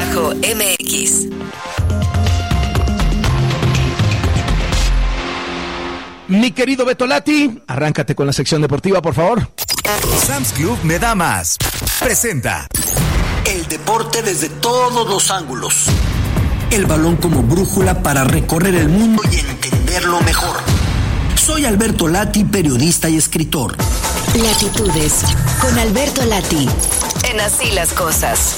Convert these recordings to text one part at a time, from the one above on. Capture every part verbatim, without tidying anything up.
M X. Mi querido Betolati, arráncate con la sección deportiva, por favor. Sam's Club me da más. Presenta el deporte desde todos los ángulos. El balón como brújula para recorrer el mundo y entenderlo mejor. Soy Alberto Lati, periodista y escritor. Latitudes con Alberto Lati. En Así las Cosas.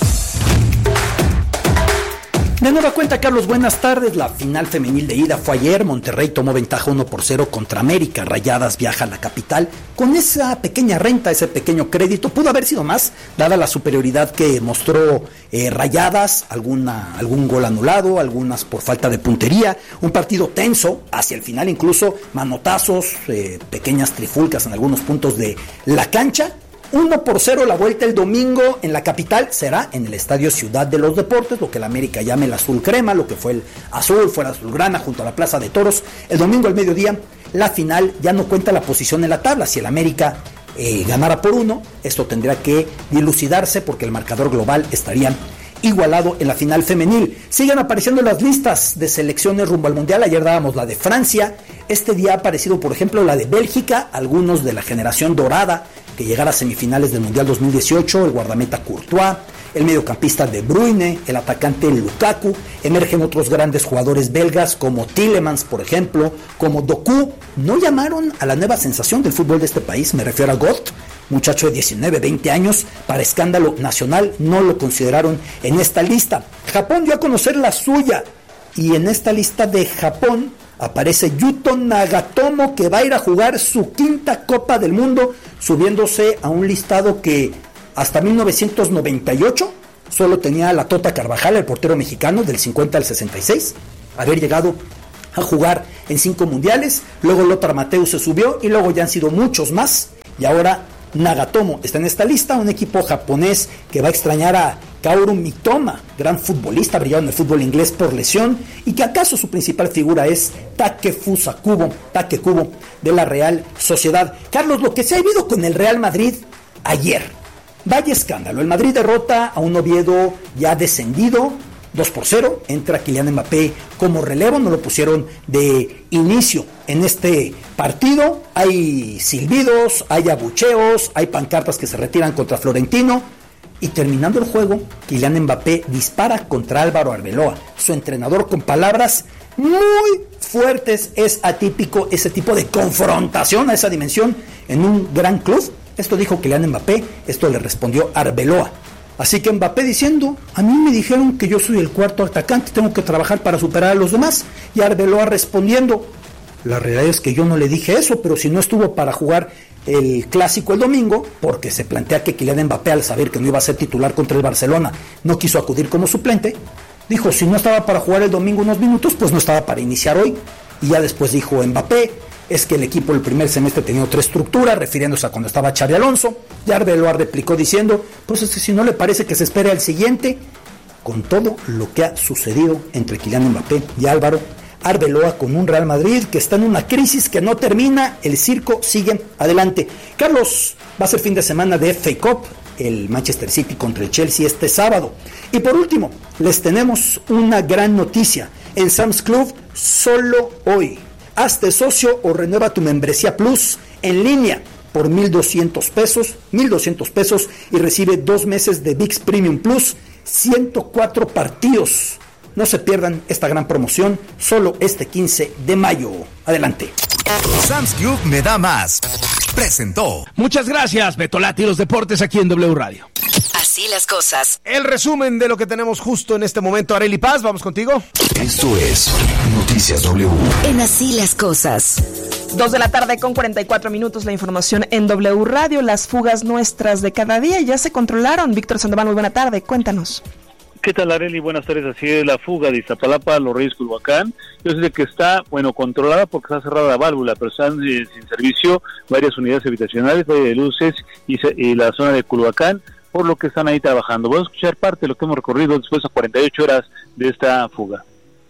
De nueva cuenta, Carlos, buenas tardes. La final femenil de ida fue ayer. Monterrey tomó ventaja uno por cero contra América. Rayadas viaja a la capital con esa pequeña renta, ese pequeño crédito. Pudo haber sido más, dada la superioridad que mostró eh, Rayadas, alguna, algún gol anulado, algunas por falta de puntería. Un partido tenso, hacia el final incluso manotazos, eh, pequeñas trifulcas en algunos puntos de la cancha. uno por cero la vuelta el domingo en la capital, será en el Estadio Ciudad de los Deportes, lo que la América llame el azul crema, lo que fue el azul, fue el azulgrana junto a la Plaza de Toros. El domingo al mediodía, la final ya no cuenta la posición en la tabla. Si el América eh, ganara por uno, esto tendría que dilucidarse porque el marcador global estaría igualado en la final femenil. Siguen apareciendo las listas de selecciones rumbo al Mundial. Ayer dábamos la de Francia, este día ha aparecido por ejemplo la de Bélgica, algunos de la generación dorada que llegara a semifinales del Mundial dos mil dieciocho, el guardameta Courtois, el mediocampista De Bruyne, el atacante Lukaku. Emergen otros grandes jugadores belgas como Tielemans, por ejemplo, como Doku. No llamaron a la nueva sensación del fútbol de este país, me refiero a Got, muchacho de diecinueve, veinte años, para escándalo nacional, no lo consideraron en esta lista. Japón dio a conocer la suya, y en esta lista de Japón aparece Yuto Nagatomo, que va a ir a jugar su quinta Copa del Mundo, subiéndose a un listado que hasta mil novecientos noventa y ocho solo tenía a la Tota Carvajal, el portero mexicano, del cincuenta al sesenta y seis, haber llegado a jugar en cinco mundiales. Luego Lothar Matthäus se subió y luego ya han sido muchos más, y ahora Nagatomo está en esta lista, un equipo japonés que va a extrañar a Kaoru Mitoma, gran futbolista, brillado en el fútbol inglés por lesión, y que acaso su principal figura es Takefusa Kubo, Take Kubo, de la Real Sociedad. Carlos, lo que se ha vivido con el Real Madrid ayer, vaya escándalo. El Madrid derrota a un Oviedo ya descendido, dos por cero, entra Kylian Mbappé como relevo, no lo pusieron de inicio en este partido. Hay silbidos, hay abucheos, hay pancartas que se retiran contra Florentino, y terminando el juego, Kylian Mbappé dispara contra Álvaro Arbeloa, su entrenador, con palabras muy fuertes. Es atípico ese tipo de confrontación a esa dimensión en un gran club. Esto dijo Kylian Mbappé, esto le respondió Arbeloa. Así que Mbappé diciendo: a mí me dijeron que yo soy el cuarto atacante, tengo que trabajar para superar a los demás. Y Arbeloa respondiendo: la realidad es que yo no le dije eso, pero si no estuvo para jugar el clásico el domingo, porque se plantea que Kylian Mbappé, al saber que no iba a ser titular contra el Barcelona, no quiso acudir como suplente, dijo: si no estaba para jugar el domingo unos minutos, pues no estaba para iniciar hoy. Y ya después dijo Mbappé: es que el equipo el primer semestre tenía otra estructura, refiriéndose a cuando estaba Xabi Alonso. Y Arbeloa replicó diciendo: pues es que si no le parece que se espere al siguiente. Con todo lo que ha sucedido entre Kylian Mbappé y Álvaro Arbeloa, con un Real Madrid que está en una crisis que no termina, el circo sigue adelante. Carlos, va a ser fin de semana de F A Cup, el Manchester City contra el Chelsea este sábado. Y por último, les tenemos una gran noticia. En Sam's Club, solo hoy, hazte socio o renueva tu membresía Plus en línea por mil doscientos pesos, mil doscientos pesos, y recibe dos meses de V I X Premium Plus, ciento cuatro partidos. No se pierdan esta gran promoción, solo este quince de mayo. Adelante. Sam's Club me da más. Presentó. Muchas gracias, Betolati, los deportes aquí en W Radio. Así las cosas. El resumen de lo que tenemos justo en este momento. Arely Paz, vamos contigo. Esto es Noticias W. En Así las cosas. Dos de la tarde con cuarenta y cuatro minutos, la información en W Radio. Las fugas nuestras de cada día ya se controlaron. Víctor Sandoval, muy buena tarde, cuéntanos. ¿Qué tal, Arely? Buenas tardes. Así es, la fuga de Iztapalapa a Los Reyes Culhuacán. Yo sé que está, bueno, controlada porque está cerrada la válvula, pero están eh, sin servicio varias unidades habitacionales, Valle de Luces y, y la zona de Culhuacán, por lo que están ahí trabajando. Voy a escuchar parte de lo que hemos recorrido después de cuarenta y ocho horas de esta fuga.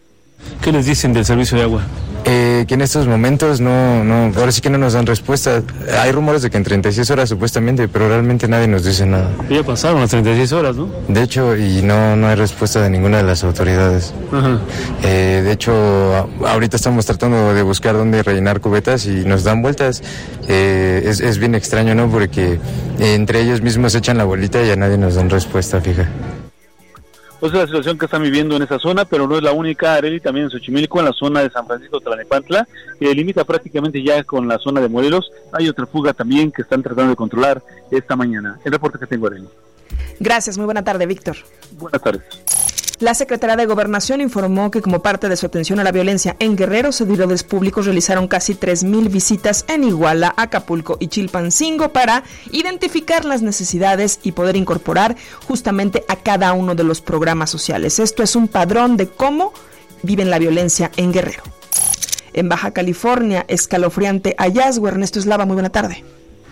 ¿Qué les dicen del servicio de agua? Eh, que en estos momentos no, no, ahora sí que no nos dan respuesta. Hay rumores de que en treinta y seis horas supuestamente, pero realmente nadie nos dice nada. Ya pasaron las treinta y seis horas, ¿no? De hecho, y no, no hay respuesta de ninguna de las autoridades. Ajá. Eh, de hecho, a, ahorita estamos tratando de buscar dónde rellenar cubetas y nos dan vueltas. Eh, es, es bien extraño, ¿no? Porque eh, entre ellos mismos echan la bolita y a nadie nos dan respuesta fija. Pues es la situación que están viviendo en esa zona, pero no es la única, Arely, también en Xochimilco, en la zona de San Francisco Tlalnepantla, que limita prácticamente ya con la zona de Morelos. Hay otra fuga también que están tratando de controlar esta mañana. El reporte que tengo, Arely. Gracias, muy buena tarde, Víctor. Buenas tardes. La Secretaría de Gobernación informó que como parte de su atención a la violencia en Guerrero, servidores públicos realizaron casi tres mil visitas en Iguala, Acapulco y Chilpancingo para identificar las necesidades y poder incorporar justamente a cada uno de los programas sociales. Esto es un padrón de cómo viven la violencia en Guerrero. En Baja California, escalofriante hallazgo. Ernesto Eslava, muy buena tarde.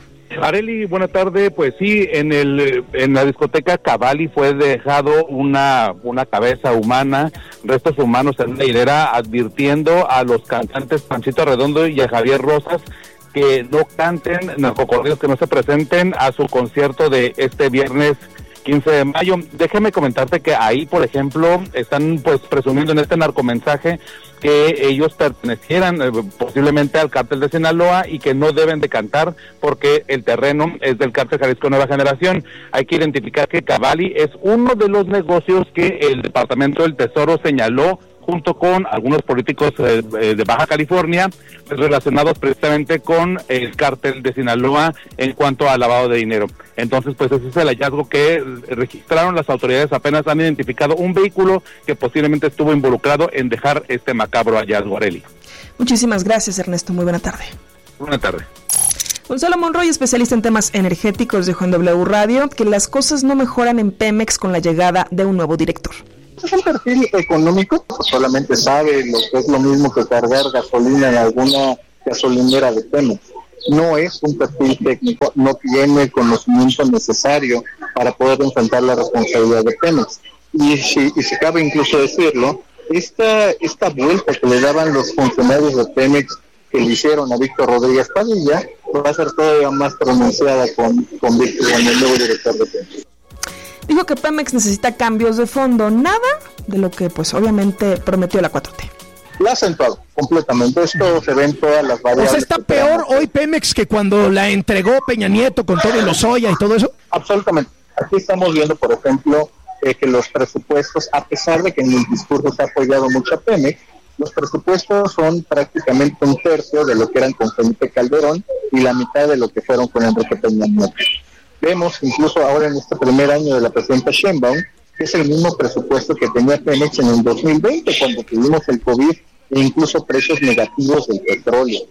Arely, buena tarde. Pues sí, en el en la discoteca Cavalli fue dejado una una cabeza humana, restos humanos en una hilera, advirtiendo a los cantantes Panchito Redondo y a Javier Rosas que no canten narcocorridos, que no se presenten a su concierto de este viernes quince de mayo. Déjeme comentarte que ahí, por ejemplo, están pues presumiendo en este narcomensaje que ellos pertenecieran eh, posiblemente al cártel de Sinaloa y que no deben de cantar porque el terreno es del cártel Jalisco Nueva Generación. Hay que identificar que Cavalli es uno de los negocios que el Departamento del Tesoro señaló junto con algunos políticos eh, de Baja California, pues, relacionados precisamente con el cártel de Sinaloa en cuanto al lavado de dinero. Entonces, pues ese es el hallazgo que registraron las autoridades. Apenas han identificado un vehículo que posiblemente estuvo involucrado en dejar este macabro hallazgo, Arely. Muchísimas gracias, Ernesto. Muy buena tarde. Buena tarde. Gonzalo Monroy, especialista en temas energéticos, dijo en W Radio que las cosas no mejoran en Pemex con la llegada de un nuevo director. Es un perfil económico, solamente sabe lo que es lo mismo que cargar gasolina en alguna gasolinera de Pemex. No es un perfil técnico, no tiene el conocimiento necesario para poder enfrentar la responsabilidad de Pemex. Y si, y si cabe incluso decirlo, esta, esta vuelta que le daban los funcionarios de Pemex que le hicieron a Víctor Rodríguez Padilla va a ser todavía más pronunciada con, con Víctor, con el nuevo director de Pemex. Dijo que Pemex necesita cambios de fondo, nada de lo que pues obviamente prometió la cuatro T. Lo ha acentuado completamente, esto se ve en todas las variables. O sea, ¿está peor hoy Pemex que cuando la entregó Peña Nieto con todo y Lozoya y todo eso? Absolutamente. Aquí estamos viendo, por ejemplo, eh, que los presupuestos, a pesar de que en el discurso se ha apoyado mucho a Pemex, los presupuestos son prácticamente un tercio de lo que eran con Felipe Calderón y la mitad de lo que fueron con Enrique Peña Nieto. Vemos incluso ahora en este primer año de la presidenta Sheinbaum que es el mismo presupuesto que tenía Pemex en el dos mil veinte cuando tuvimos el COVID e incluso precios negativos del petróleo.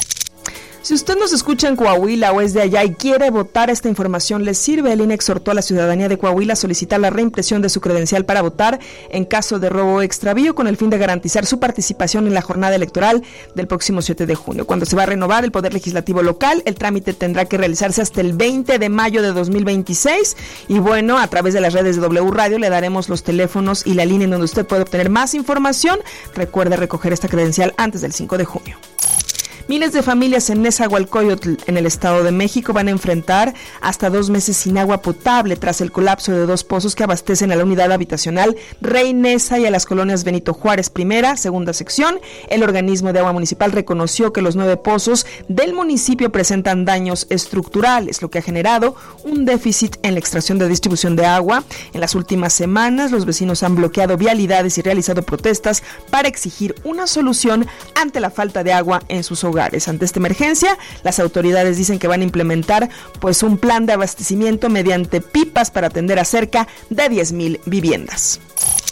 Si usted nos escucha en Coahuila o es de allá y quiere votar, esta información le sirve. El I N E exhortó a la ciudadanía de Coahuila a solicitar la reimpresión de su credencial para votar en caso de robo o extravío con el fin de garantizar su participación en la jornada electoral del próximo siete de junio. Cuando se va a renovar el Poder Legislativo local, el trámite tendrá que realizarse hasta el veinte de mayo de dos mil veintiséis. Y bueno, a través de las redes de W Radio le daremos los teléfonos y la línea en donde usted puede obtener más información. Recuerde recoger esta credencial antes del cinco de junio. Miles de familias en Nezahualcóyotl, en el Estado de México, van a enfrentar hasta dos meses sin agua potable tras el colapso de dos pozos que abastecen a la unidad habitacional Rey Neza y a las colonias Benito Juárez, primera, segunda sección. El organismo de agua municipal reconoció que los nueve pozos del municipio presentan daños estructurales, lo que ha generado un déficit en la extracción de distribución de agua. En las últimas semanas, los vecinos han bloqueado vialidades y realizado protestas para exigir una solución ante la falta de agua en sus hogares. Ante esta emergencia, las autoridades dicen que van a implementar pues un plan de abastecimiento mediante pipas para atender a cerca de diez mil viviendas.